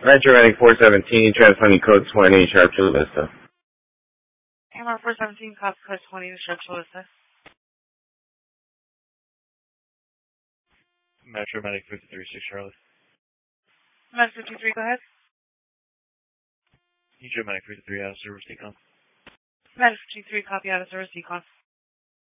Metro Medic 417, transmitting code 20, Sharp Chula Vista. AMR 417, copy code 20 to Sharp Chula Vista. Metro Medic 536, Charlotte. Med 53, go ahead. Metro Medic 53, out of service, decon. Med 53, copy out of service, decon.